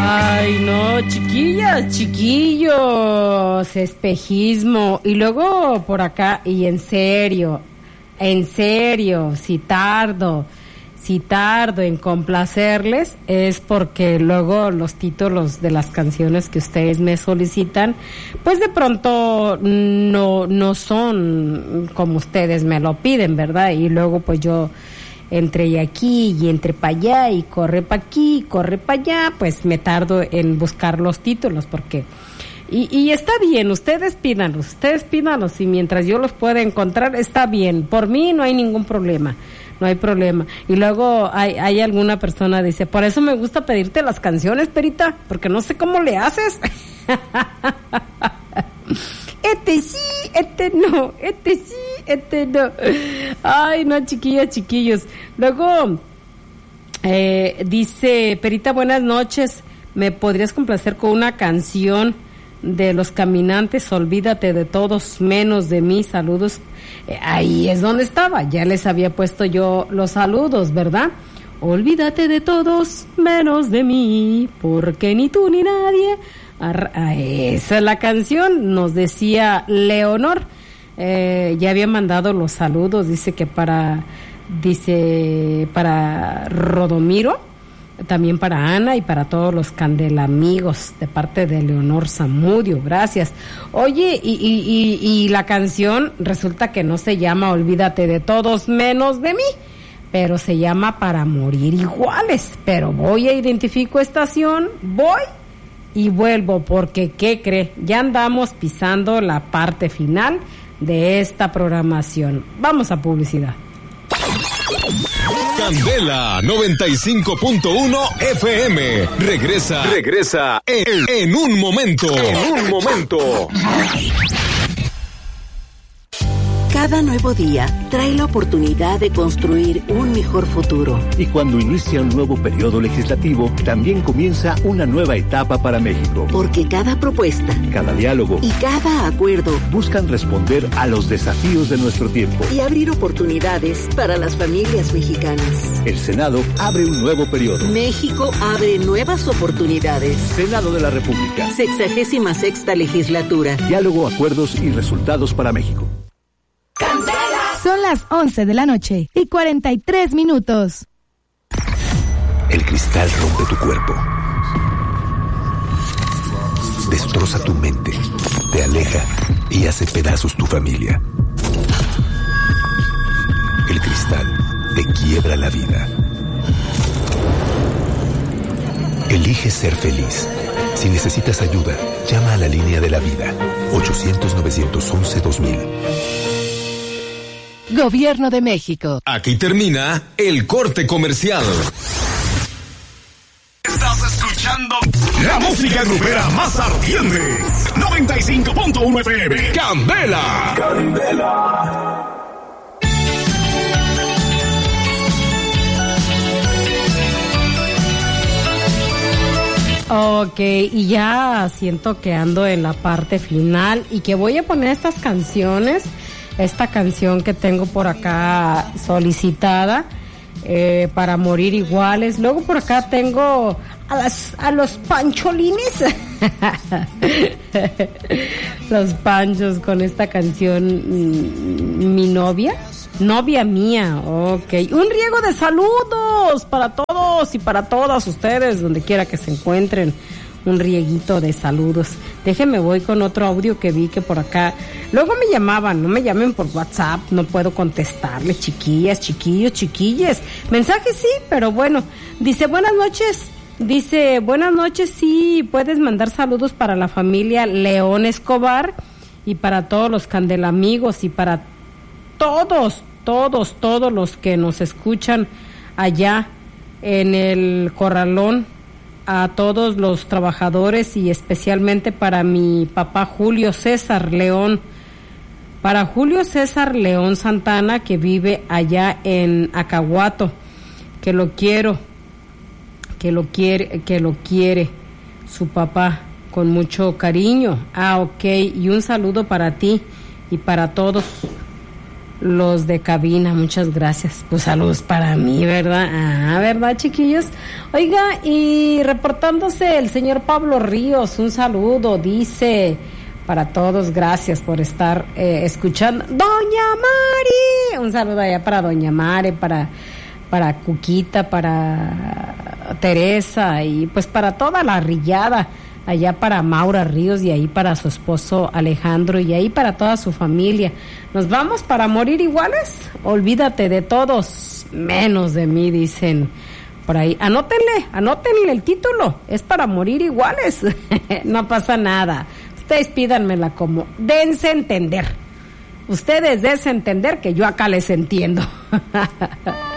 Ay, no, chiquillas, chiquillos, espejismo. Y luego por acá, y en serio, si tardo en complacerles, es porque luego los títulos de las canciones que ustedes me solicitan, pues de pronto no son como ustedes me lo piden, ¿verdad? Y luego pues yo entre aquí y entre para allá y corre para aquí y corre para allá, pues me tardo en buscar los títulos porque y está bien, ustedes pídanlos y mientras yo los pueda encontrar está bien, por mí no hay ningún problema. No hay problema. Y luego hay alguna persona dice, por eso me gusta pedirte las canciones, Perita, porque no sé cómo le haces. Sí, no, sí, no. Ay, no, chiquillas, chiquillos. Luego, dice, Perita, buenas noches. ¿Me podrías complacer con una canción de Los Caminantes? Olvídate de todos menos de mí. Saludos. Ahí es donde estaba. Ya les había puesto yo los saludos, ¿verdad? Olvídate de todos menos de mí, porque ni tú ni nadie. Esa es la canción, nos decía Leonor. Ya había mandado los saludos, dice que para Rodomiro, también para Ana y para todos los Candelamigos de parte de Leonor Zamudio, gracias. Oye, y la canción resulta que no se llama Olvídate de todos menos de mí, pero se llama Para morir iguales. Pero voy a identifico estación, voy y vuelvo, porque ¿qué cree? Ya andamos pisando la parte final de esta programación. Vamos a publicidad. Candela 95.1 FM. Regresa en un momento. Cada nuevo día trae la oportunidad de construir un mejor futuro. Y cuando inicia un nuevo periodo legislativo, también comienza una nueva etapa para México. Porque cada propuesta, cada diálogo y cada acuerdo buscan responder a los desafíos de nuestro tiempo y abrir oportunidades para las familias mexicanas. El Senado abre un nuevo periodo. México abre nuevas oportunidades. Senado de la República. 66ª legislatura. Diálogo, acuerdos y resultados para México. Son las 11 de la noche y 43 minutos. El cristal rompe tu cuerpo, destroza tu mente, te aleja y hace pedazos tu familia. El cristal te quiebra la vida. Elige ser feliz. Si necesitas ayuda, llama a la línea de la vida, 800-911-2000. Gobierno de México. Aquí termina el corte comercial. Estás escuchando la música grupera más ardiente. 95.1 FM. Candela. Ok, y ya siento que ando en la parte final y que voy a poner estas canciones. Esta canción que tengo por acá solicitada, Para morir iguales. Luego por acá tengo a los pancholines. Los panchos con esta canción, Mi novia mía. Ok, un riego de saludos para todos y para todas ustedes, donde quiera que se encuentren. Un rieguito de saludos. Déjenme, voy con otro audio que vi que por acá. Luego me llamaban, no me llamen por WhatsApp, no puedo contestarles, chiquillas, chiquillos, chiquilles. Mensajes sí, pero bueno. Dice, buenas noches, sí, puedes mandar saludos para la familia León Escobar y para todos los Candelamigos y para todos los que nos escuchan allá en el Corralón. A todos los trabajadores y especialmente para mi papá Julio César León, para Julio César León Santana, que vive allá en Acahuato, que lo quiere su papá con mucho cariño. Ok, y un saludo para ti y para todos los de cabina, muchas gracias. Pues saludos para mí, ¿verdad? ¿Verdad, chiquillos? Oiga, y reportándose el señor Pablo Ríos, un saludo, dice, para todos, gracias por estar escuchando. Doña Mari, un saludo allá para Doña Mari, para Cuquita, para Teresa y pues para toda la rillada, allá para Maura Ríos y ahí para su esposo Alejandro y ahí para toda su familia. ¿Nos vamos para morir iguales? Olvídate de todos, menos de mí, dicen por ahí. Anótenle el título, es para morir iguales. No pasa nada, ustedes pídanmela como, dense a entender. Ustedes dense a entender que yo acá les entiendo.